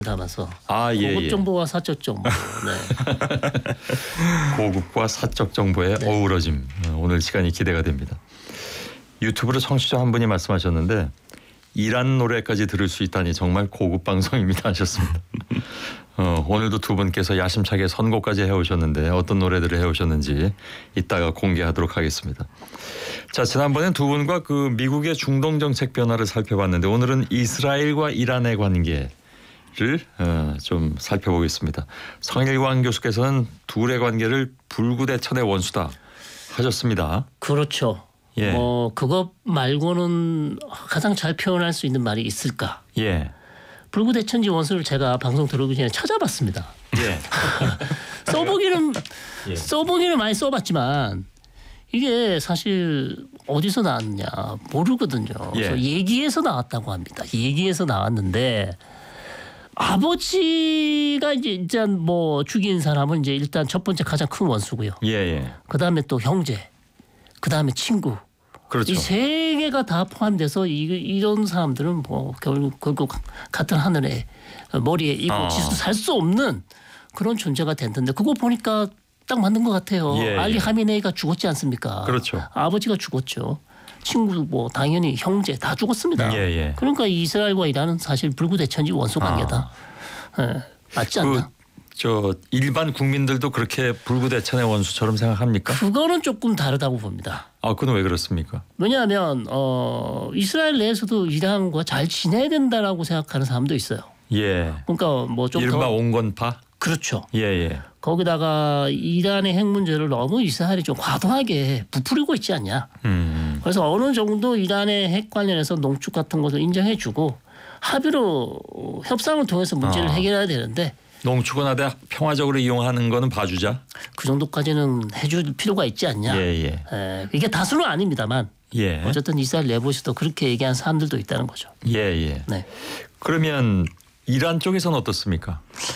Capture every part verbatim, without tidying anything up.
담아서 아, 예, 고급 예. 정보와 사적 정보. 네. 고급과 사적 정보의 네. 어우러짐. 오늘 시간이 기대가 됩니다. 유튜브로 청취자 한 분이 말씀하셨는데 이란 노래까지 들을 수 있다니 정말 고급 방송입니다 하셨습니다. 어, 오늘도 두 분께서 야심차게 선곡까지 해오셨는데 어떤 노래들을 해오셨는지 이따가 공개하도록 하겠습니다. 자, 지난번엔 두 분과 그 미국의 중동 정책 변화를 살펴봤는데 오늘은 이스라엘과 이란의 관계를 어, 좀 살펴보겠습니다. 성일광 교수께서는 둘의 관계를 불구대천의 원수다 하셨습니다. 그렇죠. 예. 뭐 그것 말고는 가장 잘 표현할 수 있는 말이 있을까? 예. 불구대천지 원수를 제가 방송 들어오기 전에 찾아봤습니다. 예. 써보기는 예. 써보기는 많이 써봤지만 이게 사실 어디서 나왔냐 모르거든요. 예. 그래서 얘기에서 나왔다고 합니다. 얘기에서 나왔는데 아버지가 이제 일단 뭐 죽인 사람은 이제 일단 첫 번째 가장 큰 원수고요. 예. 예. 그 다음에 또 형제, 그 다음에 친구. 그렇죠. 이 세 개가 다 포함돼서 이, 이런 사람들은 뭐 결국, 결국 같은 하늘에 머리에 이고 아. 지수 살 수 없는 그런 존재가 됐는데 그거 보니까 딱 맞는 것 같아요. 예, 알리 예. 하미네이가 죽었지 않습니까? 그렇죠. 아버지가 죽었죠. 친구 뭐 당연히 형제 다 죽었습니다. 예, 예. 그러니까 이스라엘과 이란은 사실 불구대천지 원수 관계다. 예, 맞지 않나? 그, 저 일반 국민들도 그렇게 불구대천의 원수처럼 생각합니까? 그거는 조금 다르다고 봅니다. 아, 그건 왜 그렇습니까? 왜냐하면 어, 이스라엘 내에서도 이란과 잘 지내야 된다라고 생각하는 사람도 있어요. 예. 그러니까 뭐 좀 이른바 더 온건파? 그렇죠. 예, 예. 거기다가 이란의 핵 문제를 너무 이스라엘이 좀 과도하게 부풀리고 있지 않냐. 음. 그래서 어느 정도 이란의 핵 관련해서 농축 같은 것을 인정해주고 합의로 협상을 통해서 문제를 아. 해결해야 되는데 농축은 하되 평화적으로 이용하는 거는 봐주자. 그 정도까지는 해줄 필요가 있지 않냐. 예, 예. 에, 이게 다수는 아닙니다만 예. 어쨌든 이스라엘 내부에서도 그렇게 얘기한 사람들도 있다는 거죠. 예, 예. 네. 그러면 이란 쪽에서는 어떻습니까?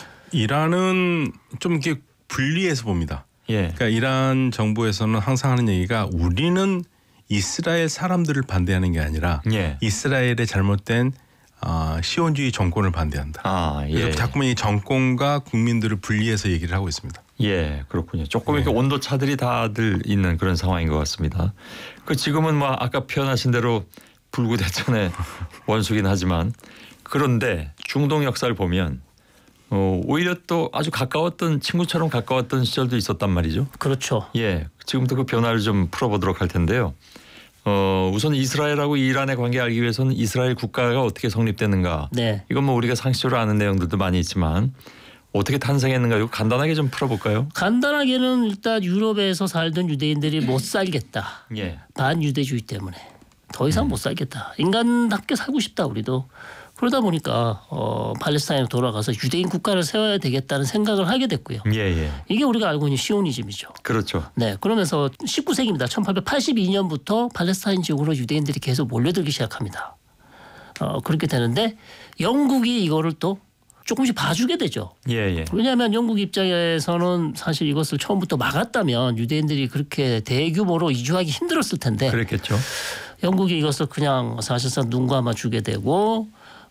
이란은 좀 이렇게 분리해서 봅니다. 예. 그러니까 이란 정부에서는 항상 하는 얘기가 우리는 이스라엘 사람들을 반대하는 게 아니라 예. 이스라엘의 잘못된 어, 시온주의 정권을 반대한다. 아, 예. 그래서 자꾸만 이 정권과 국민들을 분리해서 얘기를 하고 있습니다. 예, 그렇군요. 조금 이렇게 네. 온도 차들이 다들 있는 그런 상황인 것 같습니다. 그 지금은 뭐 아까 표현하신 대로 불구대천의 원수긴 하지만 그런데 중동 역사를 보면 어, 오히려 또 아주 가까웠던 친구처럼 가까웠던 시절도 있었단 말이죠. 그렇죠. 예, 지금부터 그 변화를 좀 풀어보도록 할 텐데요. 어, 우선 이스라엘하고 이란의 관계 알기 위해서는 이스라엘 국가가 어떻게 성립됐는가. 네. 이건 뭐 우리가 상식적으로 아는 내용들도 많이 있지만 어떻게 탄생했는가 이거 간단하게 좀 풀어볼까요? 간단하게는 일단 유럽에서 살던 유대인들이 못 살겠다. 예. 반유대주의 때문에 더 이상 음. 못 살겠다. 인간답게 살고 싶다 우리도. 그러다 보니까 어, 팔레스타인으로 돌아가서 유대인 국가를 세워야 되겠다는 생각을 하게 됐고요. 예, 예. 이게 우리가 알고 있는 시오니즘이죠. 그렇죠. 네, 그러면서 십구 세기입니다. 천팔백팔십이 년부터 팔레스타인 지역으로 유대인들이 계속 몰려들기 시작합니다. 어, 그렇게 되는데 영국이 이거를 또 조금씩 봐주게 되죠. 예, 예. 왜냐하면 영국 입장에서는 사실 이것을 처음부터 막았다면 유대인들이 그렇게 대규모로 이주하기 힘들었을 텐데 그랬겠죠. 영국이 이것을 그냥 사실상 눈 감아 주게 되고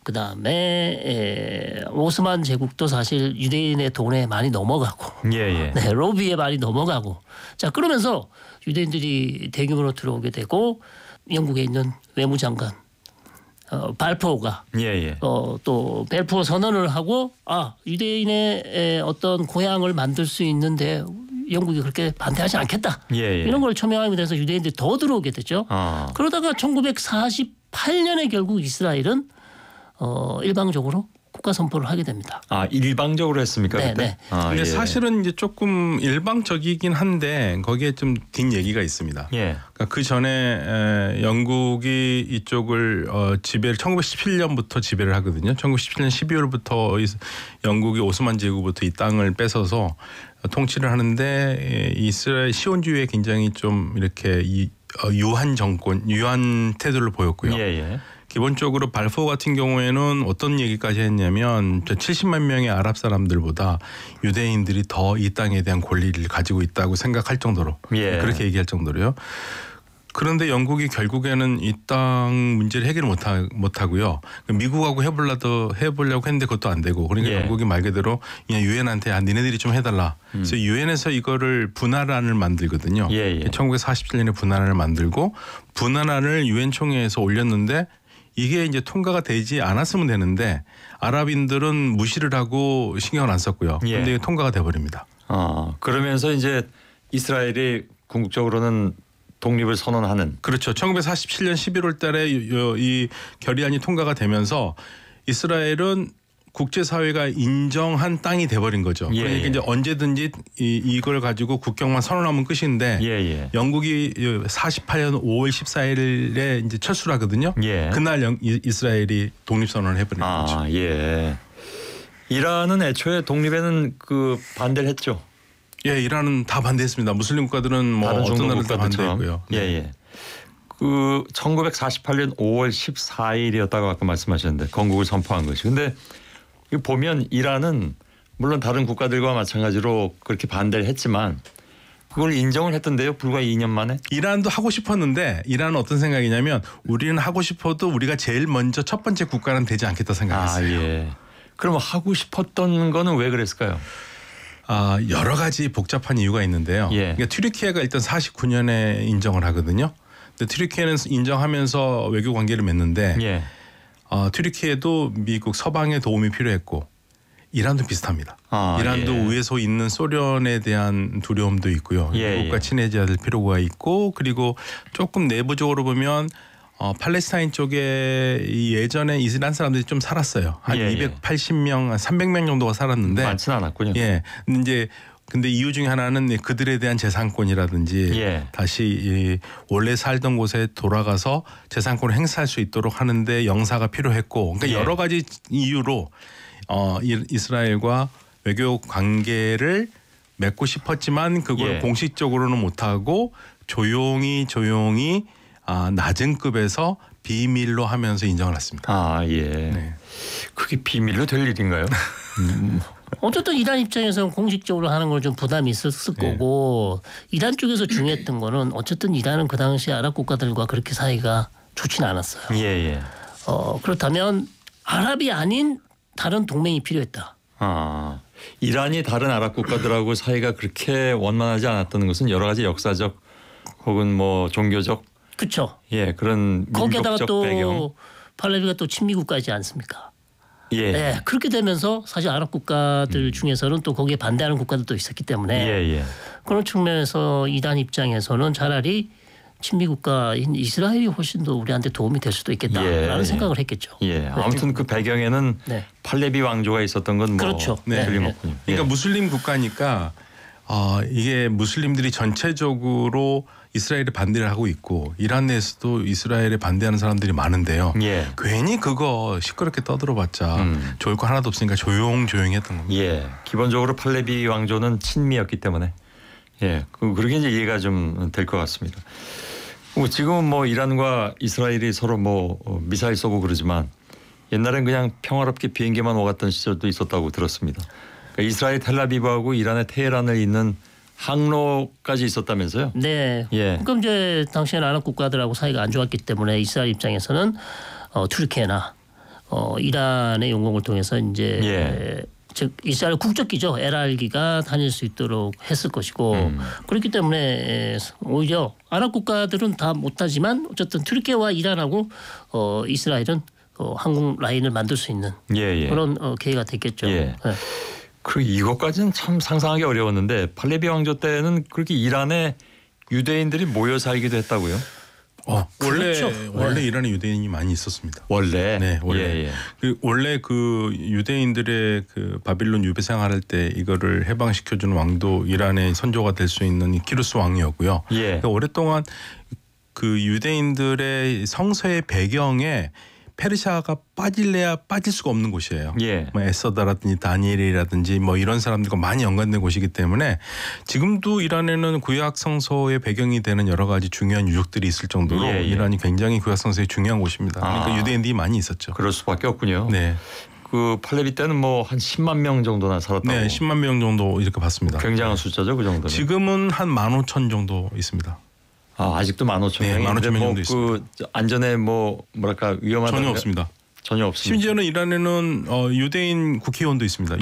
그다음에 오스만 제국도 사실 유대인의 돈에 많이 넘어가고 예, 예. 네, 로비에 많이 넘어가고 자 그러면서 유대인들이 대규모로 들어오게 되고 영국에 있는 외무장관 어, 발포가 예, 예. 어, 또 벨포어 선언을 하고 아 유대인의 어떤 고향을 만들 수 있는데 영국이 그렇게 반대하지 않겠다. 예, 예. 이런 걸 처명하게 돼서 유대인들이 더 들어오게 됐죠. 아. 그러다가 천구백사십팔 년에 결국 이스라엘은 어, 일방적으로 국가 선포를 하게 됩니다. 아, 일방적으로 했습니까? 네, 그때? 네. 아, 근데 예. 사실은 이제 조금 일방적이긴 한데 거기에 좀 뒷 얘기가 있습니다. 예. 그러니까 그 전에 에, 영국이 이쪽을 어, 지배를 천구백십칠 년부터 지배를 하거든요. 천구백십칠 년 십이월부터 영국이 오스만 제국부터 이 땅을 뺏어서 통치를 하는데 이스라엘 시온주의에 굉장히 좀 이렇게 이, 어, 유한 정권, 유한 태도를 보였고요. 예, 예. 기본적으로 발포 같은 경우에는 어떤 얘기까지 했냐면 칠십만 명의 아랍 사람들보다 유대인들이 더 이 땅에 대한 권리를 가지고 있다고 생각할 정도로 예. 그렇게 얘기할 정도로요. 그런데 영국이 결국에는 이 땅 문제를 해결 못하, 못하고요. 미국하고 해보려도 해보려고 했는데 그것도 안 되고 그러니까 예. 영국이 말 그대로 그냥 유엔한테 아, 니네들이 좀 해달라. 음. 그래서 유엔에서 이거를 분할안을 만들거든요. 예, 예. 천구백사십칠 년에 분할안을 만들고 분할안을 유엔 총회에서 올렸는데 이게 이제 통과가 되지 않았으면 되는데 아랍인들은 무시를 하고 신경을 안 썼고요. 예. 그런데 이게 통과가 돼버립니다. 어, 그러면서 이제 이스라엘이 궁극적으로는 독립을 선언하는. 그렇죠. 천구백사십칠 년 십일월 달에 이, 이 결의안이 통과가 되면서 이스라엘은 국제사회가 인정한 땅이 돼버린 거죠. 예, 그러니까 예. 이제 언제든지 이, 이걸 가지고 국경만 선언하면 끝인데 예, 예. 영국이 사십팔 년 오월 십사일에 이제 철수를 하거든요. 예. 그날 영, 이- 이스라엘이 독립선언을 해버린 거죠. 아, 예. 이란은 애초에 독립에는 그 반대를 했죠. 예, 이란은 다 반대했습니다. 무슬림 국가들은 뭐 다른 어떤 중동 나라도 다 국가들처럼. 반대했고요. 예, 예. 그 천구백사십팔 년 오월 십사일이었다고 아까 말씀하셨는데 건국을 선포한 것이. 근데 이거 보면 이란은 물론 다른 국가들과 마찬가지로 그렇게 반대를 했지만 그걸 인정을 했던데요. 불과 이 년 만에. 이란도 하고 싶었는데 이란은 어떤 생각이냐면 우리는 하고 싶어도 우리가 제일 먼저 첫 번째 국가는 되지 않겠다 아, 생각했어요. 예. 그럼 하고 싶었던 거는 왜 그랬을까요? 아, 여러 가지 복잡한 이유가 있는데요. 예. 그러니까 튀르키예가 일단 사십구 년에 인정을 하거든요. 근데 튀르키예는 인정하면서 외교 관계를 맺는데 예. 어, 튀르키예도 미국 서방의 도움이 필요했고 이란도 비슷합니다. 아, 이란도 예. 위에서 있는 소련에 대한 두려움도 있고요. 예, 미국과 예. 친해져야 될 필요가 있고 그리고 조금 내부적으로 보면 어, 팔레스타인 쪽에 이 예전에 이스라엘 사람들이 좀 살았어요. 한 예, 예. 이백팔십 명, 한 삼백 명 정도가 살았는데 많지는 않았군요. 예. 근데 이제 근데 이유 중에 하나는 그들에 대한 재산권이라든지 예. 다시 이 원래 살던 곳에 돌아가서 재산권을 행사할 수 있도록 하는데 영사가 필요했고 그러니까 예. 여러 가지 이유로 어, 이- 이스라엘과 외교 관계를 맺고 싶었지만 그걸 예. 공식적으로는 못하고 조용히 조용히 아, 낮은 급에서 비밀로 하면서 인정을 했습니다. 아, 예. 네. 그게 비밀로 될 일인가요? 어쨌든 이란 입장에서는 공식적으로 하는 걸 좀 부담이 있었을 네. 거고 이란 쪽에서 중요했던 거는 어쨌든 이란은 그 당시 아랍 국가들과 그렇게 사이가 좋지는 않았어요. 예, 예. 어, 그렇다면 아랍이 아닌 다른 동맹이 필요했다. 아, 이란이 다른 아랍 국가들하고 사이가 그렇게 원만하지 않았던 것은 여러 가지 역사적 혹은 뭐 종교적 그렇죠. 예 그런 거기에다가 민족적 또 배경 팔레비가 또 친미국가이지 않습니까? 예, 네, 그렇게 되면서 사실 아랍 국가들 중에서는 또 거기에 반대하는 국가들도 있었기 때문에 예, 예. 그런 측면에서 이란 입장에서는 차라리 친미 국가인 이스라엘이 훨씬 더 우리한테 도움이 될 수도 있겠다라는 예. 생각을 했겠죠. 예, 아무튼 그 배경에는 네. 팔레비 왕조가 있었던 건 뭐 그렇죠. 네. 틀림없군요. 그러니까 예. 무슬림 국가니까 어, 이게 무슬림들이 전체적으로 이스라엘에 반대를 하고 있고 이란 내에서도 이스라엘에 반대하는 사람들이 많은데요. 예. 괜히 그거 시끄럽게 떠들어봤자 음. 좋을 거 하나도 없으니까 조용조용히 했던 겁니다. 예, 기본적으로 팔레비 왕조는 친미였기 때문에 예, 그 그렇게 이제 이해가 좀 될 것 같습니다. 뭐 지금은 뭐 이란과 이스라엘이 서로 뭐 어, 미사일 쏘고 그러지만 옛날엔 그냥 평화롭게 비행기만 오갔던 시절도 있었다고 들었습니다. 그러니까 이스라엘 텔라비브하고 이란의 테헤란을 잇는 항로까지 있었다면서요? 네. 예. 그럼 이제 당시에는 아랍 국가들하고 사이가 안 좋았기 때문에 이스라엘 입장에서는 어, 튀르키예나 어, 이란의 용공을 통해서 이제 예. 즉 이스라엘 국적기죠 엘알기가 다닐 수 있도록 했을 것이고 음. 그렇기 때문에 오히려 아랍 국가들은 다 못하지만 어쨌든 튀르키예와 이란하고 어, 이스라엘은 어, 항공 라인을 만들 수 있는 예, 예. 그런 어, 기회가 됐겠죠. 예. 네. 그 이것까지는 참 상상하기 어려웠는데 팔레비 왕조 때는 그렇게 이란에 유대인들이 모여 살기도 했다고요? 어, 원래 그렇죠. 원래 네. 이란에 유대인이 많이 있었습니다. 원래. 네, 원래 예, 예. 그 원래 그 유대인들의 그 바빌론 유배 생활할 때 이거를 해방시켜주는 왕도 이란의 선조가 될 수 있는 이 키루스 왕이었고요. 예. 그러니까 오랫동안 그 유대인들의 성서의 배경에 페르시아가 빠질래야 빠질 수가 없는 곳이에요. 예. 뭐 에서다라든지 다니엘이라든지 뭐 이런 사람들과 많이 연관된 곳이기 때문에 지금도 이란에는 구약 성서의 배경이 되는 여러 가지 중요한 유적들이 있을 정도로 예, 예. 이란이 굉장히 구약 성서의 중요한 곳입니다. 그러니까 아. 유대인들이 많이 있었죠. 그럴 수밖에 없군요. 네, 그 팔레비 때는 뭐 한 십만 명 정도나 살았다고. 네, 십만 명 정도 이렇게 봤습니다. 굉장한 숫자죠, 그 정도는. 지금은 한 만 오천 정도 있습니다. 아, 아직도 만 오천 네, 명이 만 오천 뭐 명도 그 안전에 뭐 뭐랄까 위험하다 전혀 없습니다. 전혀 없습니다. 심지어는 이란에는 어, 유대인 국회의원도 있습니다.